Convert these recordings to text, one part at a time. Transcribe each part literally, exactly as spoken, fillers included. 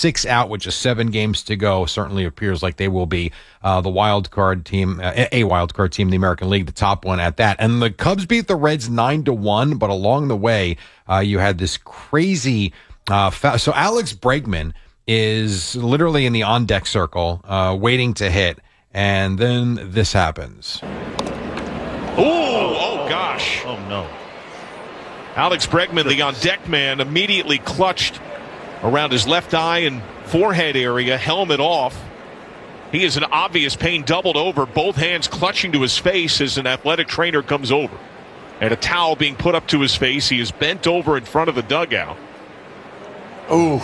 six out with just seven games to go. Certainly appears like they will be uh, the wild card team, uh, a wild card team in the American League, the top one at that. And the Cubs beat the Reds nine to one, but along the way, uh, you had this crazy uh, fa- so Alex Bregman is literally in the on-deck circle, uh, waiting to hit, and then this happens. Ooh, oh, gosh. Oh, no. Alex Bregman, the on-deck man, immediately clutched around his left eye and forehead area, helmet off. He is in obvious pain, doubled over, both hands clutching to his face as an athletic trainer comes over. And a towel being put up to his face. He is bent over in front of the dugout. Ooh.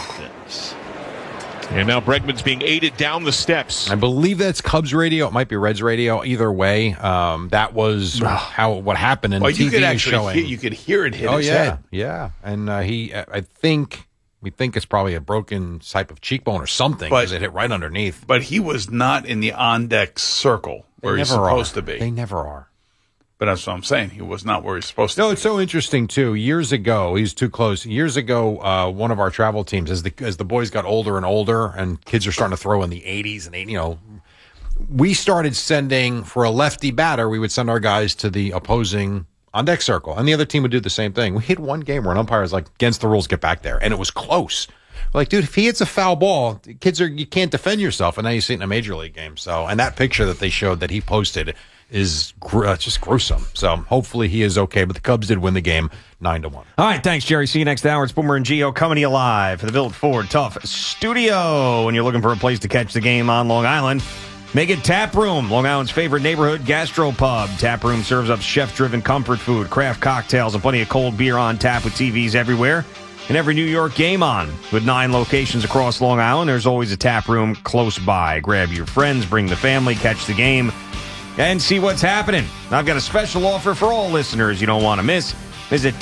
And now Bregman's being aided down the steps. I believe that's Cubs radio. It might be Reds radio. Either way, um, that was how what happened. And well, T V you could is actually showing. hear, you could hear it hit oh his yeah, head. yeah. And uh, he, I think, we think it's probably a broken type of cheekbone or something because it hit right underneath. But he was not in the on-deck circle where he's supposed are. to be. They never are. But that's what I'm saying. He was not where he's supposed to No, be. it's so interesting, too. Years ago, he's too close. Years ago, uh, one of our travel teams, as the as the boys got older and older and kids are starting to throw in the eighties and, you know, we started sending, for a lefty batter, we would send our guys to the opposing on-deck circle. And the other team would do the same thing. We hit one game where an umpire was like, against the rules, get back there. And it was close. Like, dude, if he hits a foul ball, kids are, you can't defend yourself. And now you see it in a major league game. So, and that picture that they showed that he posted is gr- uh, just gruesome. So hopefully he is okay. But the Cubs did win the game nine to one. All right, thanks, Jerry. See you next hour. It's Boomer and Gio coming to you live for the Village Ford Tough Studio. When you're looking for a place to catch the game on Long Island, make it Tap Room, Long Island's favorite neighborhood gastropub. Tap Room serves up chef-driven comfort food, craft cocktails, and plenty of cold beer on tap with T Vs everywhere. And every New York game on. With nine locations across Long Island, there's always a tap room close by. Grab your friends, bring the family, catch the game, and see what's happening. I've got a special offer for all listeners you don't want to miss. Visit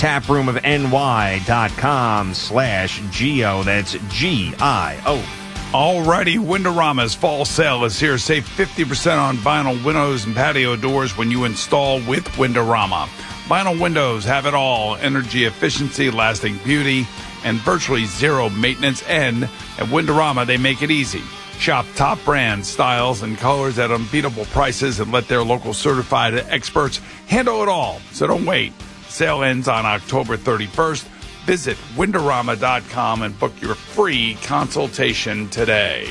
taproomofny.com slash Geo. That's G I O. Alrighty, Windorama's fall sale is here. Save fifty percent on vinyl windows and patio doors when you install with Windorama. Vinyl windows have it all: energy efficiency, lasting beauty, and virtually zero maintenance. And at Windorama, they make it easy. Shop top brand styles and colors at unbeatable prices and let their local certified experts handle it all. So don't wait. Sale ends on October thirty-first. Visit Windorama dot com and book your free consultation today.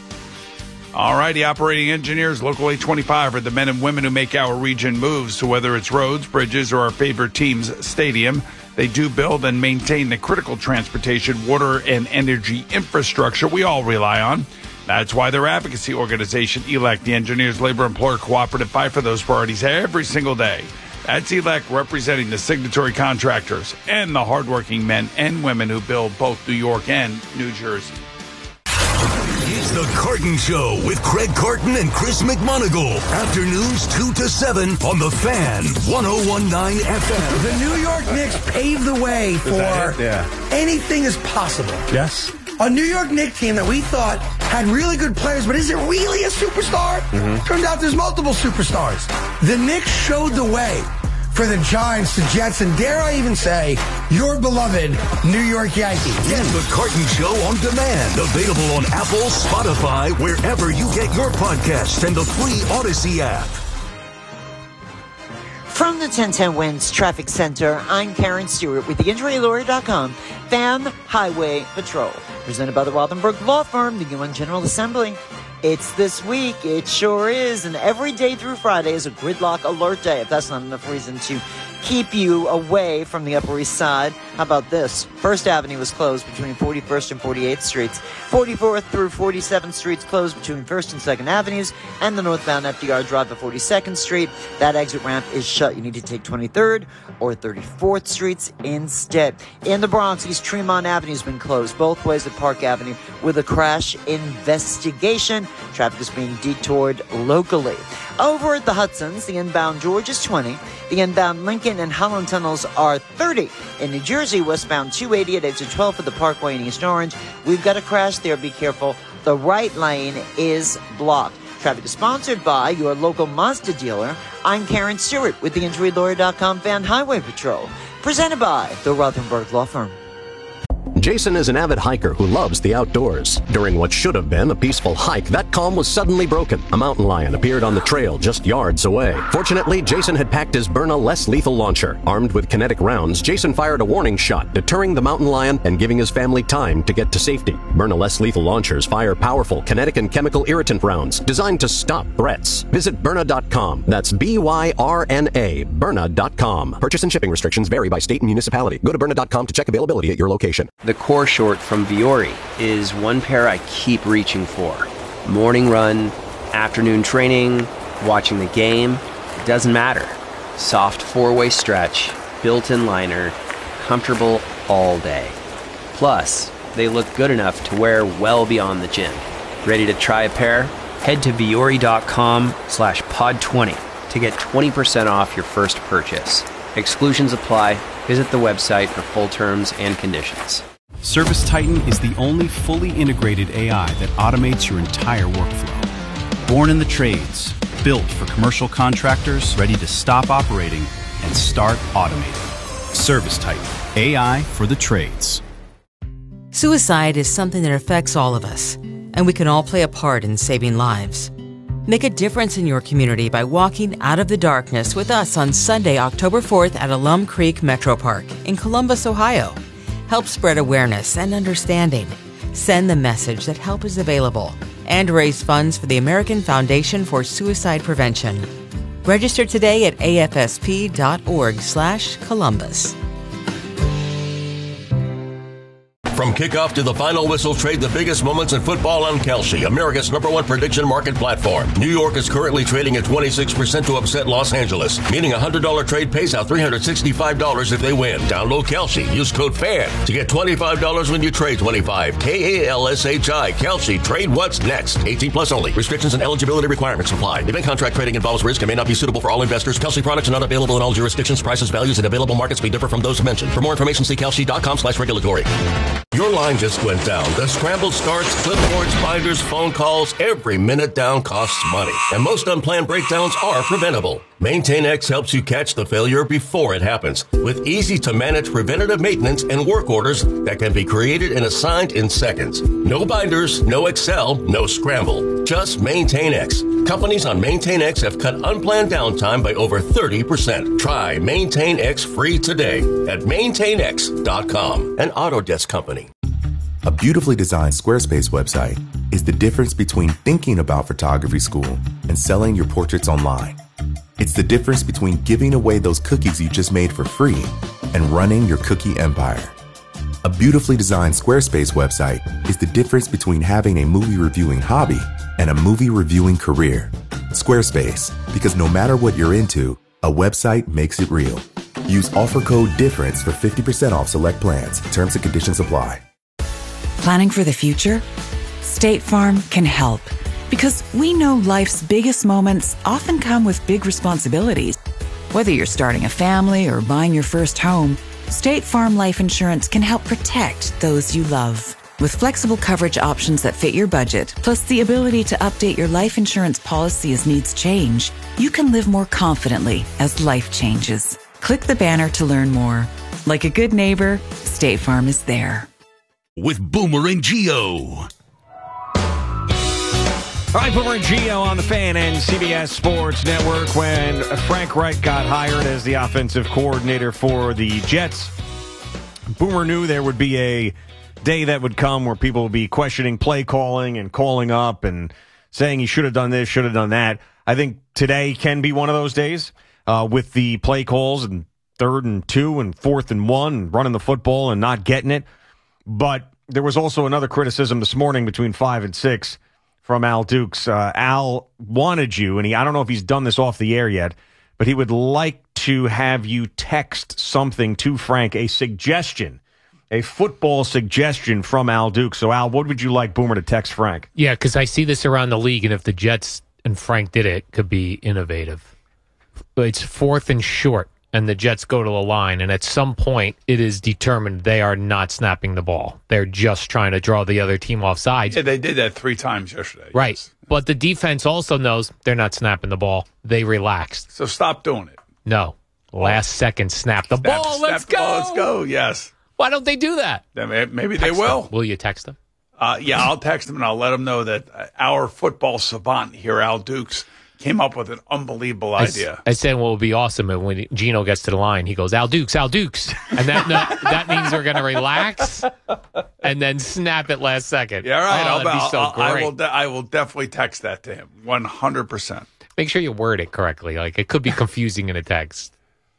All right, the operating engineers, Local eight twenty-five, are the men and women who make our region move. So whether it's roads, bridges, or our favorite team's stadium, they do build and maintain the critical transportation, water, and energy infrastructure we all rely on. That's why their advocacy organization, E L E C, the Engineers Labor Employer Cooperative, fight for those priorities every single day. That's E L E C representing the signatory contractors and the hardworking men and women who build both New York and New Jersey. It's the Carton Show with Craig Carton and Chris McMonagle. Afternoons two to seven on The Fan, one oh one point nine F M. The New York Knicks paved the way for Yeah. anything is possible. Yes. A New York Knicks team that we thought had really good players, but is it really a superstar? Mm-hmm. Turns out there's multiple superstars. The Knicks showed the way for the Giants, the Jets, and dare I even say, your beloved New York Yankees. Get the Carton Show on demand. Available on Apple, Spotify, wherever you get your podcasts, and the free Odyssey app. From the ten ten Winds Traffic Center, I'm Karen Stewart with the injury lawyer dot com Fan Highway Patrol. Presented by the Rothenberg Law Firm, the U N General Assembly. It's this week. It sure is. And every day through Friday is a gridlock alert day. If that's not enough reason to keep you away from the Upper East Side, how about this? First Avenue is closed between forty-first and forty-eighth Streets. forty-fourth through forty-seventh Streets closed between first and second Avenues. And the northbound F D R Drive at forty-second Street. That exit ramp is shut. You need to take twenty-third or thirty-fourth Streets instead. In the Bronx, East Tremont Avenue has been closed both ways at Park Avenue with a crash investigation. Traffic is being detoured locally. Over at the Hudsons, the inbound George is twenty. The inbound Lincoln and Holland tunnels are thirty. In New Jersey, westbound two eighty at exit twelve for the Parkway in East Orange. We've got a crash there. Be careful. The right lane is blocked. Traffic is sponsored by your local Mazda dealer. I'm Karen Stewart with the injury lawyer dot com Fan Highway Patrol. Presented by the Rothenberg Law Firm. Jason is an avid hiker who loves the outdoors. During what should have been a peaceful hike, that calm was suddenly broken. A mountain lion appeared on the trail just yards away. Fortunately, Jason had packed his Byrna less lethal launcher. Armed with kinetic rounds, Jason fired a warning shot, deterring the mountain lion and giving his family time to get to safety. Byrna less lethal launchers fire powerful kinetic and chemical irritant rounds designed to stop threats. Visit Byrna dot com. That's B Y R N A, Byrna dot com. Purchase and shipping restrictions vary by state and municipality. Go to Byrna dot com to check availability at your location. The core short from Vuori is one pair I keep reaching for. Morning run, afternoon training, watching the game, it doesn't matter. Soft four-way stretch, built-in liner, comfortable all day. Plus, they look good enough to wear well beyond the gym. Ready to try a pair? Head to Vuori dot com slash pod twenty to get twenty percent off your first purchase. Exclusions apply. Visit the website for full terms and conditions. ServiceTitan is the only fully integrated A I that automates your entire workflow. Born in the trades, built for commercial contractors ready to stop operating and start automating. ServiceTitan, A I for the trades. Suicide is something that affects all of us, and we can all play a part in saving lives. Make a difference in your community by walking out of the darkness with us on Sunday, October fourth at Alum Creek Metro Park in Columbus, Ohio. Help spread awareness and understanding. Send the message that help is available and raise funds for the American Foundation for Suicide Prevention. Register today at A F S P dot org slash Columbus. From kickoff to the final whistle, trade the biggest moments in football on Kalshi, America's number one prediction market platform. New York is currently trading at twenty-six percent to upset Los Angeles, meaning a one hundred dollars trade pays out three hundred sixty-five dollars if they win. Download Kalshi. Use code FAN to get twenty-five dollars when you trade twenty-five. K A L S H I. Kalshi. Trade what's next. eighteen plus only. Restrictions and eligibility requirements apply. Event contract trading involves risk and may not be suitable for all investors. Kalshi products are not available in all jurisdictions. Prices, values, and available markets may differ from those mentioned. For more information, see Kalshi dot com slash regulatory. Your line just went down. The scrambled starts, clipboards, binders, phone calls, every minute down costs money. And most unplanned breakdowns are preventable. MaintainX helps you catch the failure before it happens with easy-to-manage preventative maintenance and work orders that can be created and assigned in seconds. No binders, no Excel, no scramble. Just MaintainX. Companies on MaintainX have cut unplanned downtime by over thirty percent. Try MaintainX free today at maintain x dot com, an Autodesk company. A beautifully designed Squarespace website is the difference between thinking about photography school and selling your portraits online. It's the difference between giving away those cookies you just made for free and running your cookie empire. A beautifully designed Squarespace website is the difference between having a movie reviewing hobby and a movie reviewing career. Squarespace, because no matter what you're into, a website makes it real. Use offer code DIFFERENCE for fifty percent off select plans. Terms and conditions apply. Planning for the future? State Farm can help, because we know life's biggest moments often come with big responsibilities. Whether you're starting a family or buying your first home, State Farm Life Insurance can help protect those you love. With flexible coverage options that fit your budget, plus the ability to update your life insurance policy as needs change, you can live more confidently as life changes. Click the banner to learn more. Like a good neighbor, State Farm is there. With Boomer and Gio. All right, Boomer and Gio on the Fan and C B S Sports Network. When Frank Reich got hired as the offensive coordinator for the Jets, Boomer knew there would be a day that would come where people would be questioning play calling and calling up and saying he should have done this, should have done that. I think today can be one of those days uh, with the play calls and third and two and fourth and one and running the football and not getting it. But there was also another criticism this morning between five and six from Al Dukes. Uh, Al wanted you, and he I don't know if he's done this off the air yet, but he would like to have you text something to Frank, a suggestion, a football suggestion from Al Dukes. So, Al, what would you like Boomer to text Frank? Yeah, because I see this around the league, and if the Jets and Frank did it, it could be innovative. It's fourth and short, and the Jets go to the line, and at some point it is determined they are not snapping the ball. They're just trying to draw the other team off sides. Yeah, they did that three times yesterday. Right. Yes. But the defense also knows they're not snapping the ball. They relaxed. So stop doing it. No. Last second, snap the Snap, ball. snap Let's the go. ball. Let's go. Yes. Why don't they do that? Maybe they Text will. them. Will you text them? Uh, yeah, I'll text them and I'll let them know that uh, our football savant here, Al Dukes, came up with an unbelievable I, idea. I said, well, it would be awesome if when Gino gets to the line, he goes, Al Dukes, Al Dukes. And that no, that means we're going to relax and then snap it last second. Yeah, all right. Oh, I'll, that'd be I'll, so I'll, great. I will. De- I will definitely text that to him. One hundred percent. Make sure you word it correctly. Like it could be confusing in a text.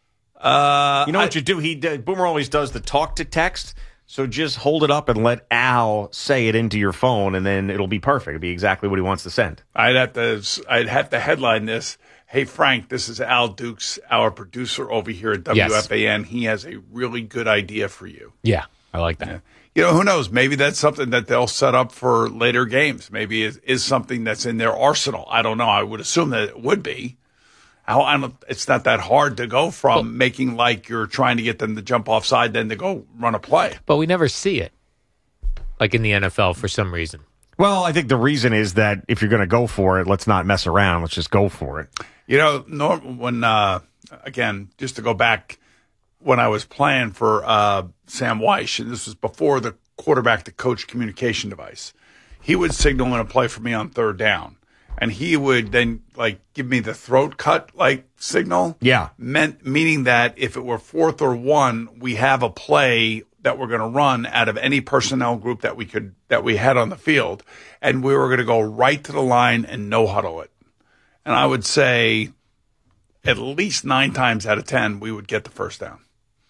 Uh, you know what I, you do? He uh, Boomer always does the talk to text. So just hold it up and let Al say it into your phone, and then it'll be perfect. It'll be exactly what he wants to send. I'd have to. I'd have to headline this. Hey Frank, this is Al Dukes, our producer over here at W F A N. Yes. He has a really good idea for you. Yeah, I like that. Yeah. You know, who knows? Maybe that's something that they'll set up for later games. Maybe it is something that's in their arsenal. I don't know. I would assume that it would be. How, I don't, it's not that hard to go from well, making like you're trying to get them to jump offside, then to go run a play. But we never see it, like in the N F L for some reason. Well, I think the reason is that if you're going to go for it, let's not mess around. Let's just go for it. You know, Norm, when, uh, again, just to go back, when I was playing for uh, Sam Weish, and this was before the quarterback to coach communication device, he would signal in a play for me on third down. And he would then like give me the throat cut like signal. Yeah. Meant meaning that if it were fourth or one, we have a play that we're going to run out of any personnel group that we could that we had on the field, and we were going to go right to the line and no huddle it. And I would say at least nine times out of ten we would get the first down.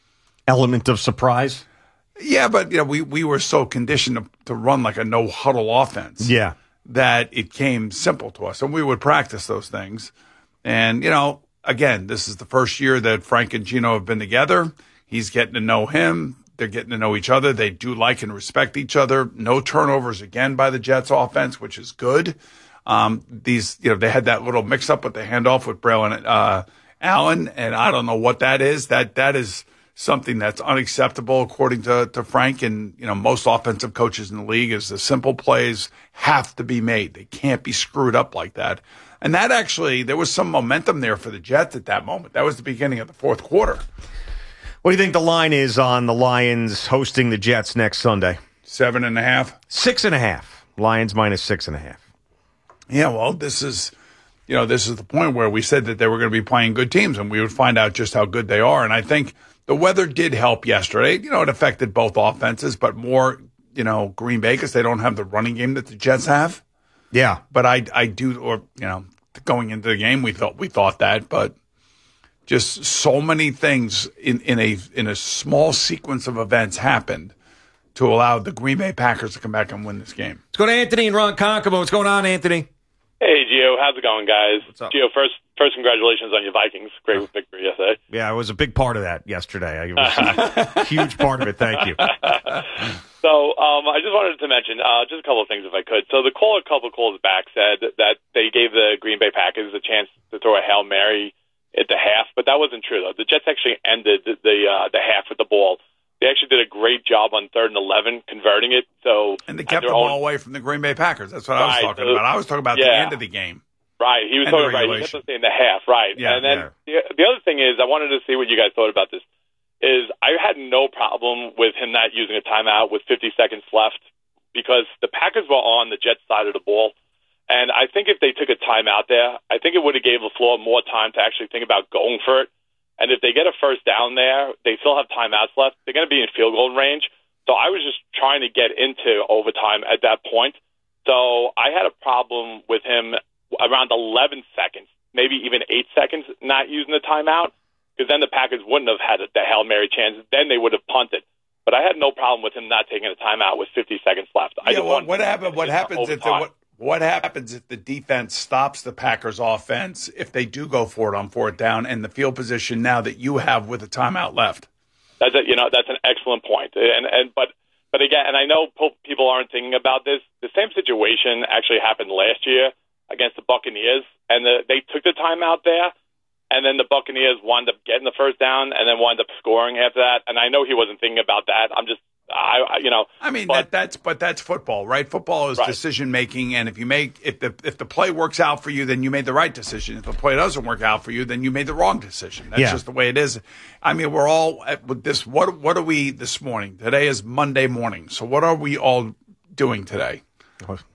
Element of surprise. Yeah, but you know, we we were so conditioned to, to run like a no huddle offense. Yeah. That it came simple to us. And we would practice those things. And, you know, again, this is the first year that Frank and Gino have been together. He's getting to know him. They're getting to know each other. They do like and respect each other. No turnovers again by the Jets offense, which is good. Um, these, you know, they had that little mix up with the handoff with Braylon uh, Allen. And I don't know what that is. That, that is something that's unacceptable according to, to Frank and, you know, most offensive coaches in the league is the simple plays have to be made. They can't be screwed up like that. And that actually, there was some momentum there for the Jets at that moment. That was the beginning of the fourth quarter. What do you think the line is on the Lions hosting the Jets next Sunday? Seven and a half? Six and a half. Lions minus six and a half. Yeah, well, this is, you know, this is the point where we said that they were going to be playing good teams and we would find out just how good they are. And I think the weather did help yesterday. You know, it affected both offenses, but more, you know, Green Bay because they don't have the running game that the Jets have. Yeah. But I I do, or, you know, going into the game, we thought we thought that, but just so many things in, in a in a small sequence of events happened to allow the Green Bay Packers to come back and win this game. Let's go to Anthony and Ronkonkoma. What's going on, Anthony? Hey, Gio. How's it going, guys? What's up? Gio, first, first congratulations on your Vikings. Great victory yesterday. Yeah, it was a big part of that yesterday. It was a huge part of it. Thank you. So um, I just wanted to mention uh, just a couple of things if I could. So the caller a couple of calls back said that they gave the Green Bay Packers a chance to throw a Hail Mary at the half, but that wasn't true, though. The Jets actually ended the the, uh, the half with the ball. They actually did a great job on third and eleven converting it. So and they kept the ball own... away from the Green Bay Packers. That's what right, I was talking so, about. I was talking about yeah. the end of the game. Right, he was talking about. He kept us in the half, right? Yeah, and then yeah. the, the other thing is, I wanted to see what you guys thought about this. Is I had no problem with him not using a timeout with fifty seconds left because the Packers were on the Jets side of the ball, and I think if they took a timeout there, I think it would have gave LaFleur more time to actually think about going for it. And if they get a first down there, they still have timeouts left. They're going to be in field goal range. So I was just trying to get into overtime at that point. So I had a problem with him around eleven seconds, maybe even eight seconds, not using the timeout, because then the Packers wouldn't have had the Hail Mary chance. Then they would have punted. But I had no problem with him not taking a timeout with fifty seconds left. I yeah, just what, what happened? What happens if the, what, what happens if the defense stops the Packers' offense if they do go for it on fourth down and the field position now that you have with a timeout left? That's a, you know that's an excellent point. And and but but again, and I know people aren't thinking about this. The same situation actually happened last year against the Buccaneers, and the, they took the timeout there. and then the Buccaneers wound up getting the first down and then wound up scoring after that. And I know he wasn't thinking about that. I'm just, I, I you know, I mean, but, that, that's but that's football, right? Football is right. decision making, and if you make if the if the play works out for you, then you made the right decision. If the play doesn't work out for you, then you made the wrong decision. That's Yeah. just the way it is. I mean, we're all with this. What what are we this morning? Today is Monday morning. So what are we all doing today?